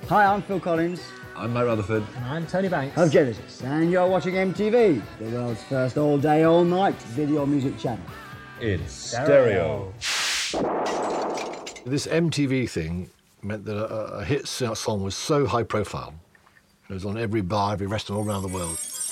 Hi, I'm Phil Collins. I'm Mike Rutherford. And I'm Tony Banks. Of Genesis. And you're watching MTV, the world's first all-day, all-night video music channel. In stereo. This MTV thing meant that a hit song was so high profile. It was on every bar, every restaurant all around the world.